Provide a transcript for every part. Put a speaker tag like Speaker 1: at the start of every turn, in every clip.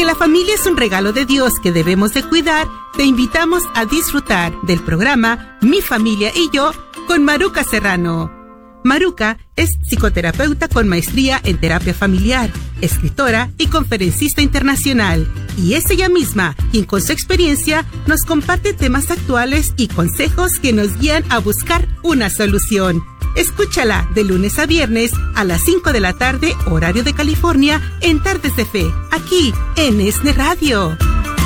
Speaker 1: Porque la familia es un regalo de Dios que debemos de cuidar, te invitamos a disfrutar del programa Mi Familia y Yo con Maruca Serrano. Maruca es psicoterapeuta con maestría en terapia familiar, escritora y conferencista internacional. Y es ella misma quien con su experiencia nos comparte temas actuales y consejos que nos guían a buscar una solución. Escúchala de lunes a viernes a las 5 de la tarde, horario de California, en Tardes de Fe, aquí en ESNE Radio.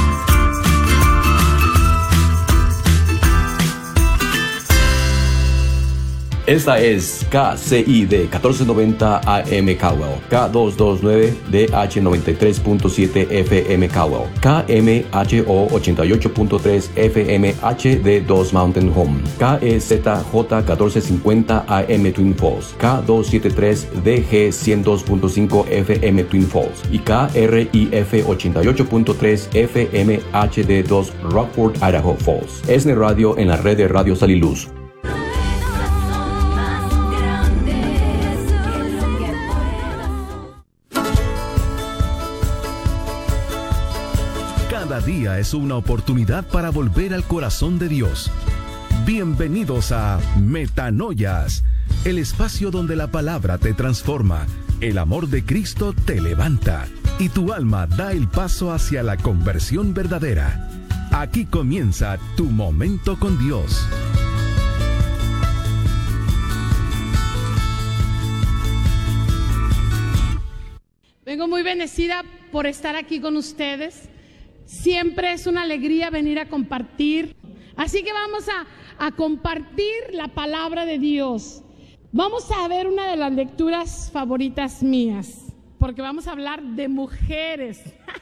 Speaker 2: Esta es KCID 1490 AM Caldwell, K229DH 93.7 FM Caldwell, KMHO 88.3 FM HD2 Mountain Home, KEZJ 1450 AM Twin Falls, K273DG 102.5 FM Twin Falls y KRIF 88.3 FM HD2 Rockford, Idaho Falls. ESNE Radio en la red de Radio Sal y Luz.
Speaker 3: Cada día es una oportunidad para volver al corazón de Dios. Bienvenidos a Metanoias, el espacio donde la palabra te transforma, el amor de Cristo te levanta y tu alma da el paso hacia la conversión verdadera. Aquí comienza tu momento con Dios.
Speaker 4: Vengo muy bendecida por estar aquí con ustedes. Siempre es una alegría venir a compartir. Así que vamos a compartir la palabra de Dios. Vamos a ver una de las lecturas favoritas mías, porque vamos a hablar de mujeres.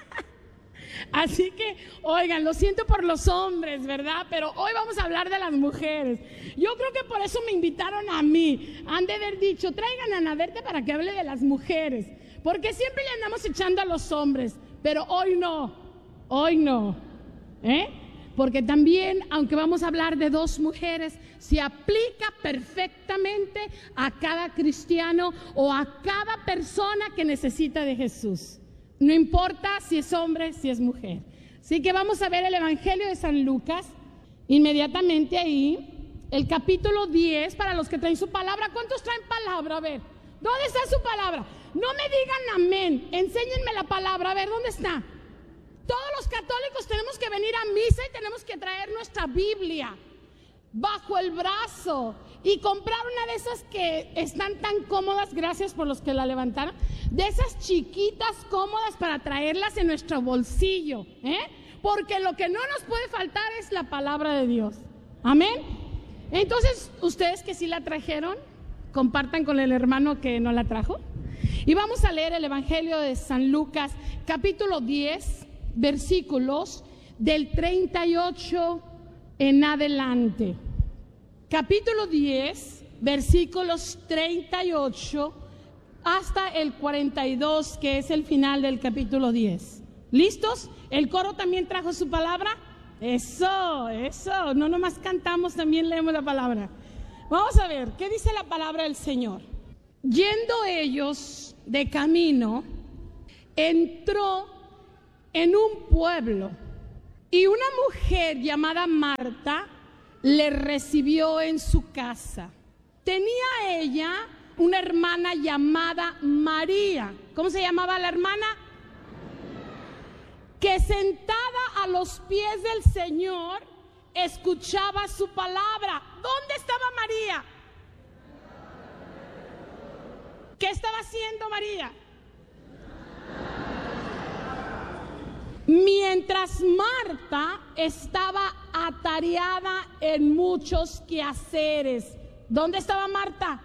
Speaker 4: Así que, oigan, lo siento por los hombres, ¿verdad? Pero hoy vamos a hablar de las mujeres. Yo creo que por eso me invitaron a mí. Han de haber dicho, traigan a Ana Berta para que hable de las mujeres, porque siempre le andamos echando a los hombres, pero hoy no. Hoy no, porque también, aunque vamos a hablar de dos mujeres, se aplica perfectamente a cada cristiano o a cada persona que necesita de Jesús. No importa si es hombre, si es mujer. Así que vamos a ver el Evangelio de San Lucas, inmediatamente ahí, el capítulo 10, para los que traen su palabra. ¿Cuántos traen palabra? A ver, ¿dónde está su palabra? No me digan amén, enséñenme la palabra, a ver, ¿dónde está? Todos los católicos tenemos que venir a misa y tenemos que traer nuestra Biblia bajo el brazo y comprar una de esas que están tan cómodas, gracias por los que la levantaron, de esas chiquitas cómodas para traerlas en nuestro bolsillo, porque lo que no nos puede faltar es la palabra de Dios. Amén. Entonces, ustedes que sí la trajeron, compartan con el hermano que no la trajo. Y vamos a leer el Evangelio de San Lucas, capítulo 10, versículos del 38 en adelante. Capítulo 10, versículos 38 hasta el 42, que es el final del capítulo 10. ¿Listos? ¿El coro también trajo su palabra? Eso, no nomás cantamos, también leemos la palabra. Vamos a ver, ¿qué dice la palabra del Señor? Yendo ellos de camino, entró en un pueblo y una mujer llamada Marta le recibió en su casa. Tenía ella una hermana llamada María. ¿Cómo se llamaba la hermana? Que sentada a los pies del Señor escuchaba su palabra. ¿Dónde estaba María? ¿Qué estaba haciendo María? Mientras Marta estaba atareada en muchos quehaceres. ¿Dónde estaba Marta?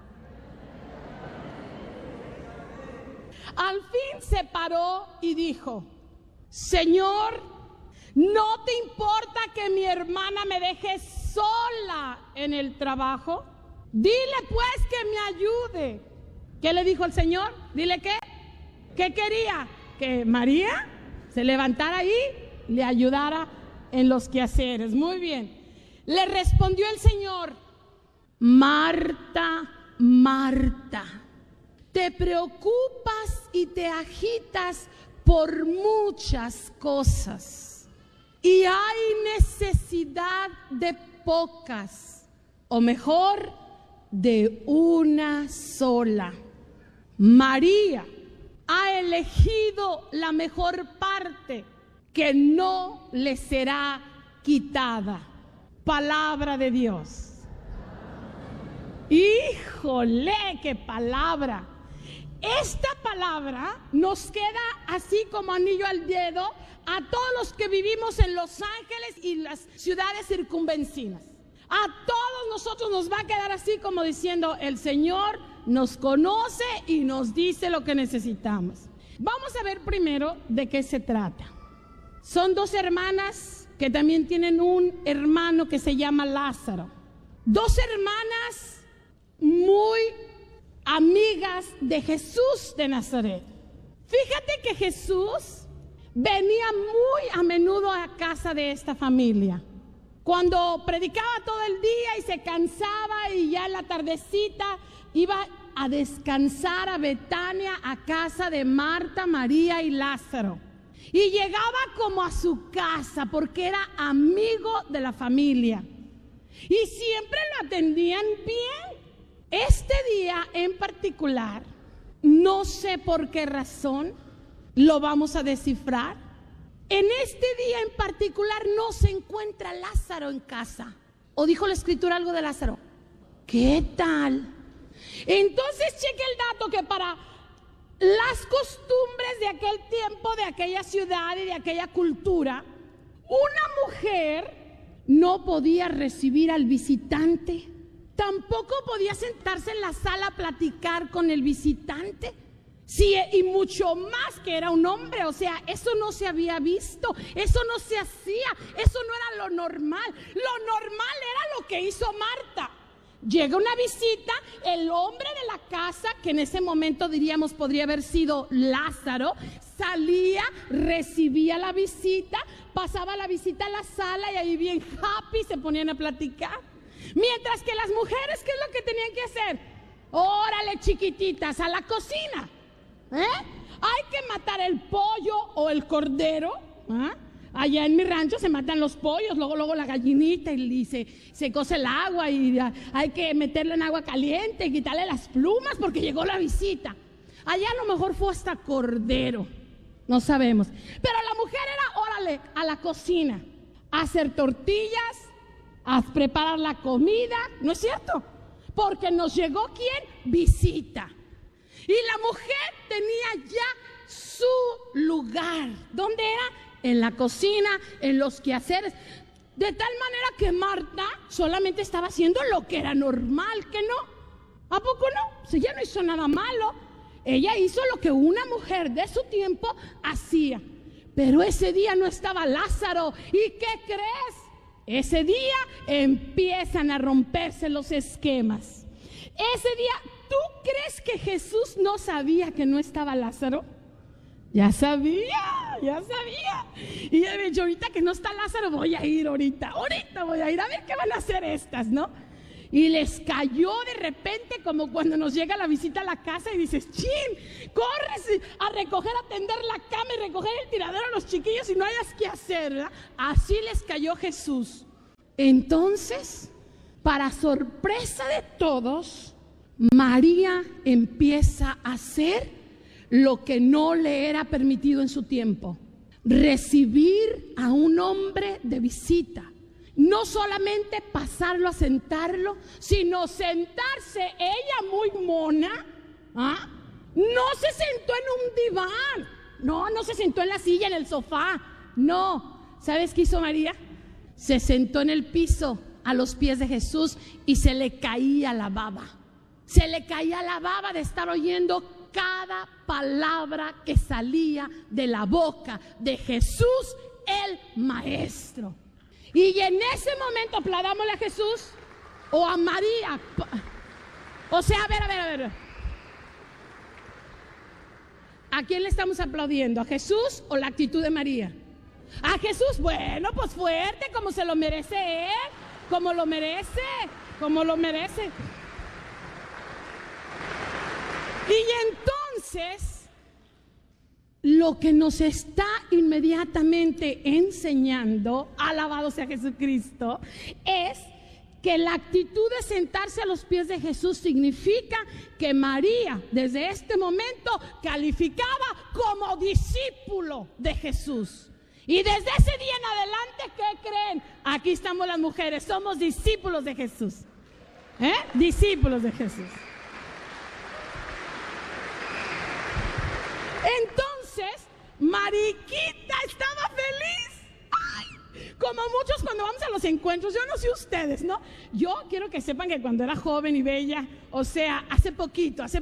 Speaker 4: Al fin se paró y dijo: Señor, ¿no te importa que mi hermana me deje sola en el trabajo? Dile pues que me ayude. ¿Qué le dijo el Señor? Dile qué. ¿Qué quería? Que María se levantara ahí, le ayudara en los quehaceres. Muy bien. Le respondió el Señor: Marta, Marta, te preocupas y te agitas por muchas cosas y hay necesidad de pocas, o mejor, de una sola. María ha elegido la mejor parte que no le será quitada. Palabra de Dios. ¡Híjole, qué palabra! Esta palabra nos queda así como anillo al dedo a todos los que vivimos en Los Ángeles y las ciudades circunvecinas. A todos nosotros nos va a quedar así como diciendo: el Señor nos conoce y nos dice lo que necesitamos. Vamos a ver primero de qué se trata. Son dos hermanas que también tienen un hermano que se llama Lázaro. Dos hermanas muy amigas de Jesús de Nazaret. Fíjate que Jesús venía muy a menudo a casa de esta familia. Cuando predicaba todo el día y se cansaba y ya en la tardecita iba a descansar a Betania, a casa de Marta, María y Lázaro. Y llegaba como a su casa porque era amigo de la familia. Y siempre lo atendían bien. Este día en particular, no sé por qué razón, lo vamos a descifrar. En este día en particular no se encuentra Lázaro en casa. ¿O dijo la escritura algo de Lázaro? ¿Qué tal? Entonces cheque el dato que para las costumbres de aquel tiempo, de aquella ciudad y de aquella cultura, una mujer no podía recibir al visitante. Tampoco podía sentarse en la sala a platicar con el visitante. Sí, y mucho más que era un hombre, o sea, eso no se había visto, eso no se hacía, eso no era lo normal. Lo normal era lo que hizo Marta. Llega una visita, el hombre de la casa, que en ese momento diríamos podría haber sido Lázaro, salía, recibía la visita, pasaba la visita a la sala y ahí bien happy se ponían a platicar. Mientras que las mujeres, ¿qué es lo que tenían que hacer? Órale, chiquititas, a la cocina. Hay que matar el pollo o el cordero. Allá en mi rancho se matan los pollos, luego la gallinita y se cose el agua y hay que meterlo en agua caliente y quitarle las plumas porque llegó la visita. Allá a lo mejor fue hasta cordero, no sabemos. Pero la mujer era, órale, a la cocina, a hacer tortillas, a preparar la comida, ¿no es cierto? Porque nos llegó, ¿quién? Visita. Y la mujer tenía ya su lugar. ¿Dónde era? En la cocina, en los quehaceres. De tal manera que Marta solamente estaba haciendo lo que era normal, ¿que no? ¿A poco no? Si ella no hizo nada malo. Ella hizo lo que una mujer de su tiempo hacía. Pero ese día no estaba Lázaro. ¿Y qué crees? Ese día empiezan a romperse los esquemas. Ese día, ¿tú crees que Jesús no sabía que no estaba Lázaro? Ya sabía. Y ya me dicho, ahorita que no está Lázaro, voy a ir ahorita voy a ir a ver qué van a hacer estas, ¿no? Y les cayó de repente como cuando nos llega la visita a la casa y dices, ¡chin! Corres a recoger, a tender la cama y recoger el tiradero a los chiquillos y no hayas qué hacer, ¿verdad? Así les cayó Jesús. Entonces, para sorpresa de todos, María empieza a hacer lo que no le era permitido en su tiempo: recibir a un hombre de visita. No solamente pasarlo a sentarlo, sino sentarse ella muy mona. No se sentó en un diván, no se sentó en la silla, en el sofá. No, ¿sabes qué hizo María? Se sentó en el piso a los pies de Jesús y se le caía la baba. Se le caía la baba de estar oyendo cada palabra que salía de la boca de Jesús el Maestro. Y en ese momento aplaudámosle a Jesús o a María. O sea, a ver. ¿A quién le estamos aplaudiendo? ¿A Jesús o la actitud de María? A Jesús, bueno, pues fuerte, como se lo merece él, como lo merece. Y entonces lo que nos está inmediatamente enseñando, alabado sea Jesucristo, es que la actitud de sentarse a los pies de Jesús significa que María desde este momento calificaba como discípulo de Jesús. Y desde ese día en adelante, ¿qué creen? Aquí estamos las mujeres, somos discípulos de Jesús. Discípulos de Jesús. Entonces, Mariquita estaba feliz. ¡Ay! Como muchos cuando vamos a los encuentros, yo no sé ustedes, ¿no? Yo quiero que sepan que cuando era joven y bella, o sea, hace poquito. O sea,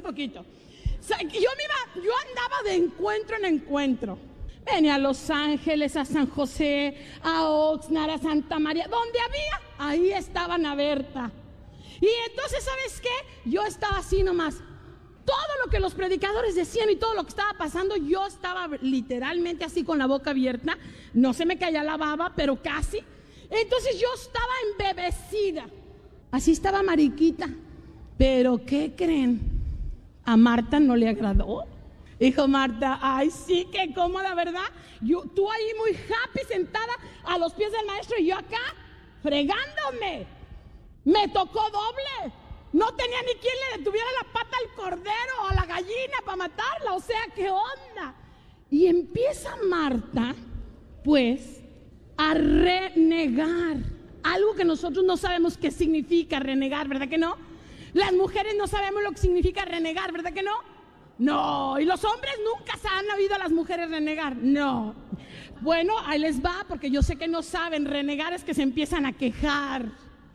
Speaker 4: yo andaba de encuentro en encuentro. Venía a Los Ángeles, a San José, a Oxnard, a Santa María. Donde había, ahí estaba Ana Berta. Y entonces, ¿sabes qué? Yo estaba así nomás. Todo lo que los predicadores decían y todo lo que estaba pasando, yo estaba literalmente así con la boca abierta. No se me caía la baba, pero casi. Entonces yo estaba embebecida. Así estaba Mariquita. Pero ¿qué creen? A Marta no le agradó. Dijo Marta, ay sí, qué cómoda, ¿verdad? Tú ahí muy happy sentada a los pies del maestro y yo acá fregándome. Me tocó doble. No tenía ni quien le detuviera la pata al cordero o a la gallina para matarla. O sea, ¿qué onda? Y empieza Marta, pues, a renegar. Algo que nosotros no sabemos qué significa renegar, ¿verdad que no? Las mujeres no sabemos lo que significa renegar, ¿verdad que no? No, y los hombres nunca se han oído a las mujeres renegar. No. Bueno, ahí les va, porque yo sé que no saben. Renegar es que se empiezan a quejar.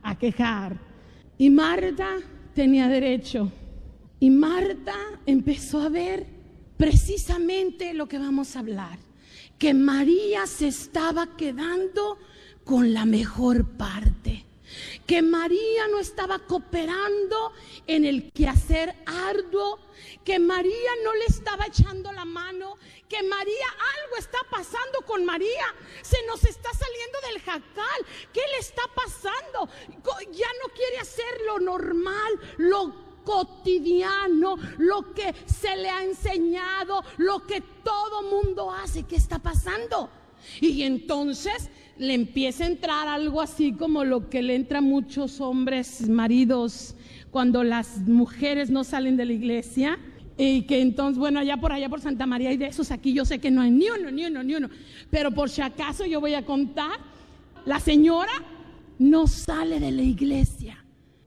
Speaker 4: Y Marta tenía derecho. Y Marta empezó a ver precisamente lo que vamos a hablar. Que María se estaba quedando con la mejor parte. Que María no estaba cooperando en el quehacer arduo. Que María no le estaba echando la mano. Que María, algo está pasando con María. Se nos está saliendo del jacal. ¿Qué le está pasando? Ya no quiere hacer lo normal, lo cotidiano, lo que se le ha enseñado, lo que todo mundo hace. ¿Qué está pasando? Y entonces le empieza a entrar algo así como lo que le entra a muchos hombres, maridos, cuando las mujeres no salen de la iglesia. Y que entonces, bueno, allá por Santa María, y de esos aquí yo sé que no hay ni uno. Pero por si acaso yo voy a contar. La señora no sale de la iglesia.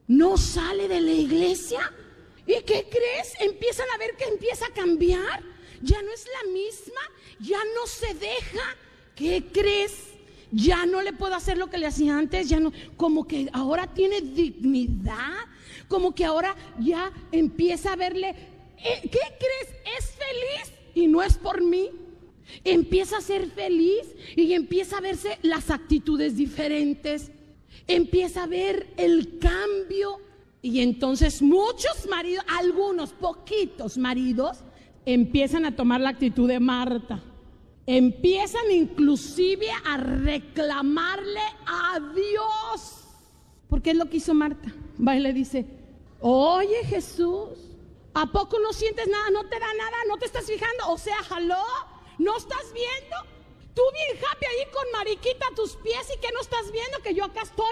Speaker 4: ¿Y qué crees? Empiezan a ver que empieza a cambiar. Ya no es la misma, ya no se deja. ¿Qué crees? Ya no le puedo hacer lo que le hacía antes, ya no, como que ahora tiene dignidad, como que ahora ya empieza a verle. ¿Qué crees? Es feliz y no es por mí. Empieza a ser feliz y empieza a verse las actitudes diferentes. Empieza a ver el cambio. Y entonces muchos maridos, algunos poquitos maridos, empiezan a tomar la actitud de Marta. Empiezan inclusive a reclamarle a Dios. Porque es lo que hizo Marta. Va y le dice, oye Jesús, ¿a poco no sientes nada? ¿No te da nada? ¿No te estás fijando? O sea, ¿jaló? ¿No estás viendo? Tú bien happy ahí con Mariquita a tus pies y que no estás viendo que yo acá estoy